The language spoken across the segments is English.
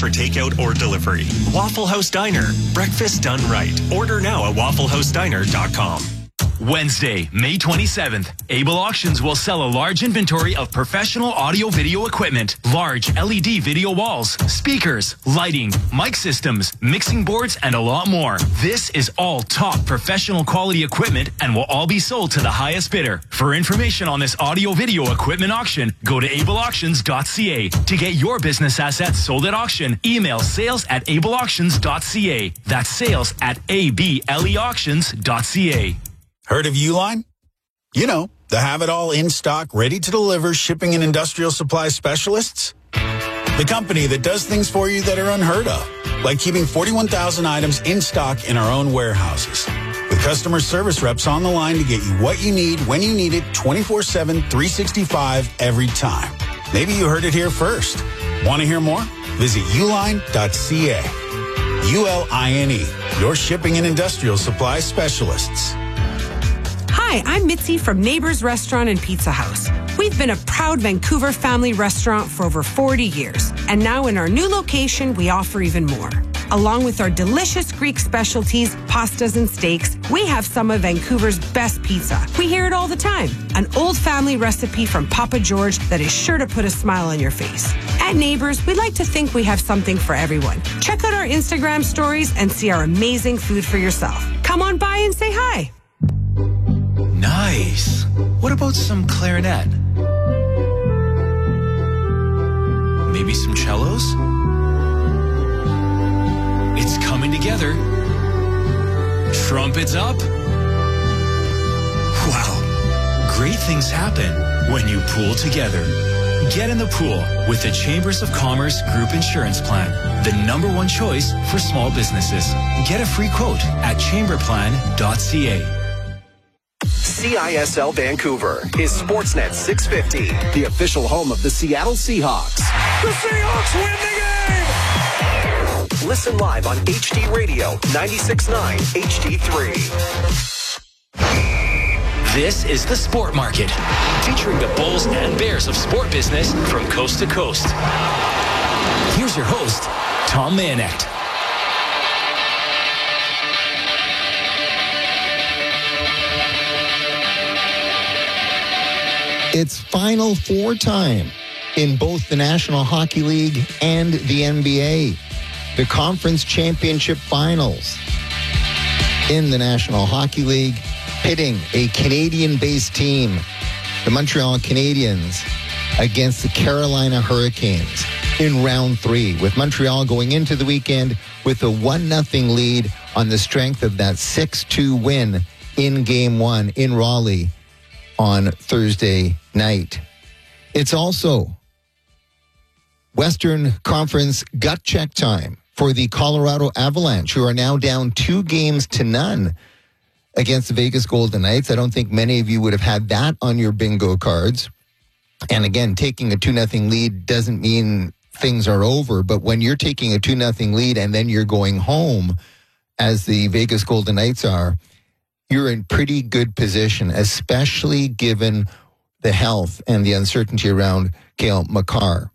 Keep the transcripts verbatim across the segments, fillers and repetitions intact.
for takeout or delivery. Waffle House Diner. Breakfast done right. Order now at waffle house diner dot com. Wednesday, May twenty-seventh, Able Auctions will sell a large inventory of professional audio-video equipment, large L E D video walls, speakers, lighting, mic systems, mixing boards, and a lot more. This is all top professional quality equipment and will all be sold to the highest bidder. For information on this audio-video equipment auction, go to able auctions dot c a. To get your business assets sold at auction, email sales at able auctions dot c a. That's sales at a b l e auctions dot c a. Heard of Uline? You know, the have-it-all in-stock, ready-to-deliver shipping and industrial supply specialists. The company that does things for you that are unheard of, like keeping forty-one thousand items in stock in our own warehouses. With customer service reps on the line to get you what you need, when you need it, twenty-four seven, three sixty-five, every time. Maybe you heard it here first. Want to hear more? Visit uline dot c a. U L I N E, your shipping and industrial supply specialists. Hi, I'm Mitzi from Neighbors Restaurant and Pizza House. We've been a proud Vancouver family restaurant for over forty years, and now in our new location, we offer even more. Along with our delicious Greek specialties, pastas, and steaks, we have some of Vancouver's best pizza. We hear it all the time. An old family recipe from Papa George that is sure to put a smile on your face. At Neighbors, we like to think we have something for everyone. Check out our Instagram stories and see our amazing food for yourself. Come on by and say hi. Nice. What about some clarinet? Maybe some cellos? It's coming together. Trumpets up. Wow. Great things happen when you pool together. Get in the pool with the Chambers of Commerce Group Insurance Plan, the number one choice for small businesses. Get a free quote at chamber plan dot c a. C I S L Vancouver is Sportsnet six fifty, the official home of the Seattle Seahawks. The Seahawks win the game! Listen live on H D Radio, ninety-six point nine H D three. This is the Sport Market, featuring the Bulls and Bears of sport business from coast to coast. Here's your host, Tom Mayanet. It's Final Four time in both the National Hockey League and the N B A. The Conference Championship Finals in the National Hockey League, pitting a Canadian-based team, the Montreal Canadiens, against the Carolina Hurricanes in round three, with Montreal going into the weekend with a one nothing lead on the strength of that six two win in Game one in Raleigh on Thursday night. It's also Western Conference gut check time for the Colorado Avalanche, who are now down two games to none against the Vegas Golden Knights. I don't think many of you would have had that on your bingo cards. And again, taking a two nothing lead doesn't mean things are over, but when you're taking a two nothing lead and then you're going home, as the Vegas Golden Knights are, you're in pretty good position, especially given the health and the uncertainty around Cale Makar.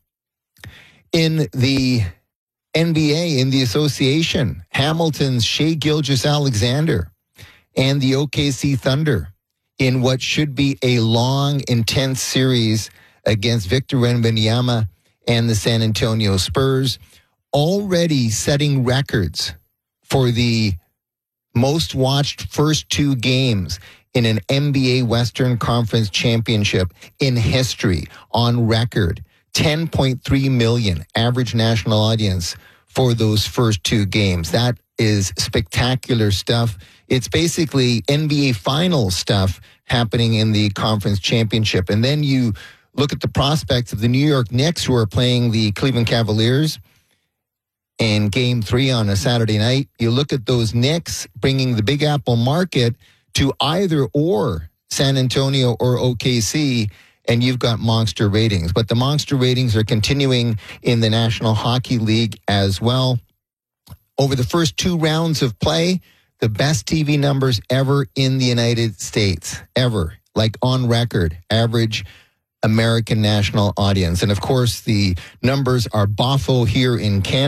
In the N B A, in the association, Hamilton's Shai Gilgeous-Alexander and the O K C Thunder in what should be a long, intense series against Victor Wembanyama and the San Antonio Spurs, already setting records for the most watched first two games in an N B A Western Conference Championship in history, on record. ten point three million average national audience for those first two games. That is spectacular stuff. It's basically N B A Finals stuff happening in the conference championship. And then you look at the prospects of the New York Knicks, who are playing the Cleveland Cavaliers in game three on a Saturday night. You look at those Knicks bringing the Big Apple market to either or San Antonio or O K C, and you've got monster ratings. But the monster ratings are continuing in the National Hockey League as well. Over the first two rounds of play, the best T V numbers ever in the United States, ever, like on record, average American national audience. And of course, the numbers are boffo here in Canada.